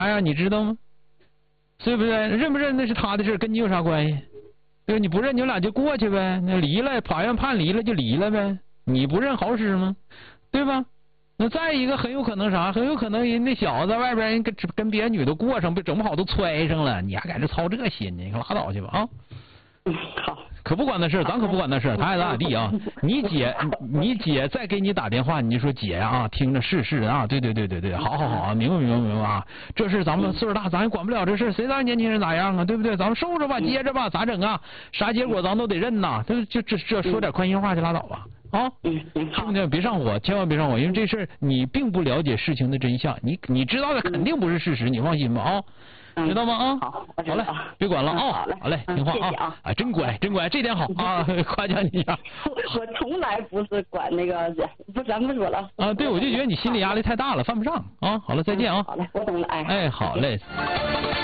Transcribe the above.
哎呀，你知道吗？对不对？认不认那是他的事，跟你有啥关系？对，你不认，你们俩就过去呗。那离了，法院判离了就离了呗。你不认好使吗？对吧？那再一个很有可能啥？很有可能人那小子在外边人跟别的女的过上，被整不好都揣上了，你还在这操这心呢？你可拉倒去吧啊！ 好。 可不管那事，咱可不管那事，他爱咋地啊！你姐再给你打电话，你就说姐啊，听着是啊，对，好啊，明白啊！这事咱们岁数大，咱也管不了这事，谁知道年轻人咋样啊？对不对？咱们受着吧，接着吧，咋整啊？啥结果咱都得认呐！就这说点宽心话就拉倒吧啊！兄弟，别上火，千万别上火，因为这事你并不了解事情的真相，你知道的肯定不是事实，你放心吧啊！知道吗？啊，好嘞，别管了啊，好嘞，听话啊，哎，真乖，这点好啊，夸奖你一下。 我从来不是管那个，不，咱不说了。 啊，对，我就觉得你心理压力太大了，犯不上啊。好了，再见啊。 好嘞，我懂了，哎。 哎，好嘞。